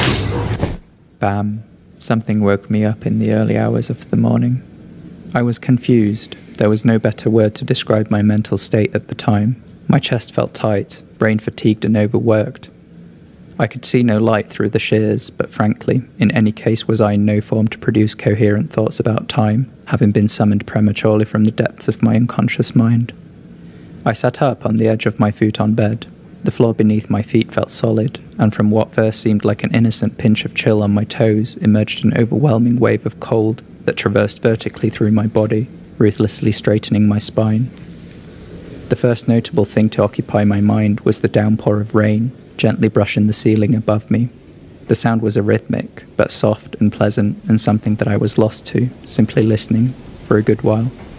Bam. Something woke me up in the early hours of the morning. I was confused. There was no better word to describe my mental state at the time. My chest felt tight, brain fatigued and overworked. I could see no light through the shears, but frankly, in any case was I in no form to produce coherent thoughts about time, having been summoned prematurely from the depths of my unconscious mind. I sat up on the edge of my futon bed. The floor beneath my feet felt solid, and from what first seemed like an innocent pinch of chill on my toes emerged an overwhelming wave of cold that traversed vertically through my body, ruthlessly straightening my spine. The first notable thing to occupy my mind was the downpour of rain, gently brushing the ceiling above me. The sound was arrhythmic, but soft and pleasant, and something that I was lost to, simply listening, for a good while.